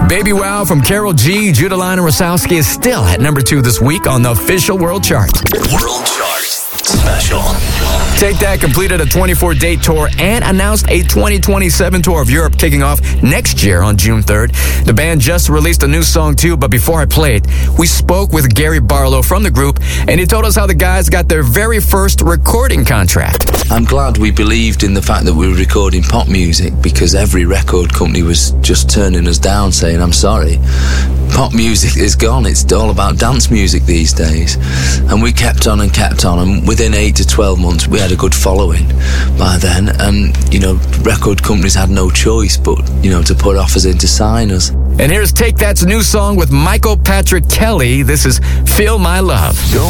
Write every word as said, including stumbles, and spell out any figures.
Baby Wow from Karol G, Judah and Rosowski is still at number two this week on the official world chart. World Chart Special. Take That completed a twenty-four date tour and announced a twenty twenty-seven tour of Europe kicking off next year on June third. The band just released a new song too, but before I play it, we spoke with Gary Barlow from the group, and he told us how the guys got their very first recording contract. I'm glad we believed in the fact that we were recording pop music, because every record company was just turning us down, saying, I'm sorry, pop music is gone, it's all about dance music these days. And we kept on and kept on, and within eight to twelve months we had a good following by then, and you know, record companies had no choice but, you know, to put offers in to sign us. And here's Take That's new song with Michael Patrick Kelly. This is Feel My Love.